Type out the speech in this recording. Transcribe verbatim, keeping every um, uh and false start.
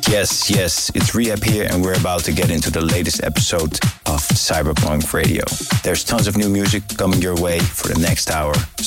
Yes, yes, it's Rehab here, and we're about to get into the latest episode of Cyberpunk Radio. There's tons of new music coming your way for the next hour,